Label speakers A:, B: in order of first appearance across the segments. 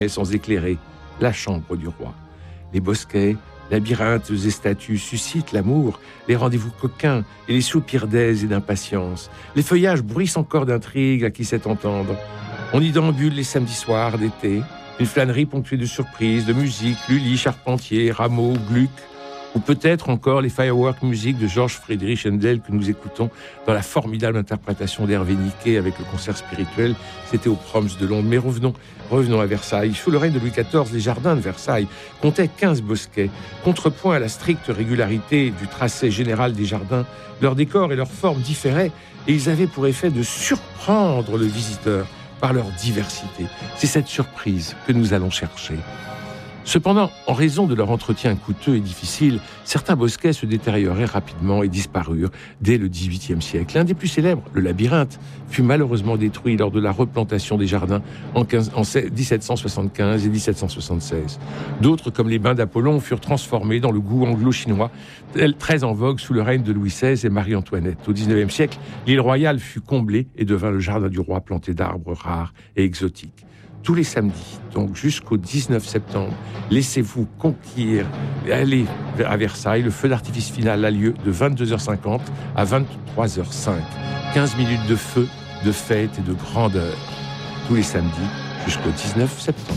A: sans éclairer la chambre du roi. Les bosquets, labyrinthes et statues suscitent l'amour, les rendez-vous coquins et les soupirs d'aise et d'impatience. Les feuillages bruissent encore d'intrigue à qui sait entendre. On y déambule les samedis soirs d'été, une flânerie ponctuée de surprises, de musique, Lully, Charpentier, Rameau, Gluck, ou peut-être encore les firework music de Georges Friedrich Händel que nous écoutons dans la formidable interprétation d'Hervé Niquet avec le concert spirituel. C'était au Proms de Londres. Mais revenons à Versailles. Sous le règne de Louis XIV, les jardins de Versailles comptaient 15 bosquets. Contrepoint à la stricte régularité du tracé général des jardins, leur décor et leur forme différaient et ils avaient pour effet de surprendre le visiteur par leur diversité. C'est cette surprise que nous allons chercher. Cependant, en raison de leur entretien coûteux et difficile, certains bosquets se détériorèrent rapidement et disparurent dès le XVIIIe siècle. L'un des plus célèbres, le labyrinthe, fut malheureusement détruit lors de la replantation des jardins en 1775 et 1776. D'autres, comme les bains d'Apollon, furent transformés dans le goût anglo-chinois, très en vogue sous le règne de Louis XVI et Marie-Antoinette. Au XIXe siècle, l'île royale fut comblée et devint le jardin du roi planté d'arbres rares et exotiques. Tous les samedis, donc jusqu'au 19 septembre, laissez-vous conquérir et allez à Versailles. Le feu d'artifice final a lieu de 22h50 à 23h05. 15 minutes de feu, de fête et de grandeur. Tous les samedis jusqu'au 19 septembre.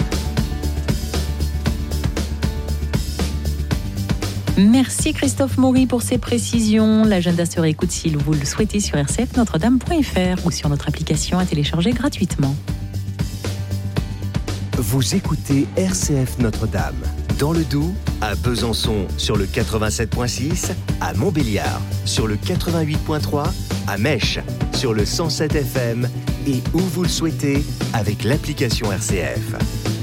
B: Merci Christophe Maury pour ces précisions. L'agenda se réécoute si vous le souhaitez sur rcfnotredame.fr ou sur notre application à télécharger gratuitement.
C: Vous écoutez RCF Notre-Dame, dans le Doubs, à Besançon sur le 87.6, à Montbéliard sur le 88.3, à Mèche sur le 107 FM et où vous le souhaitez avec l'application RCF.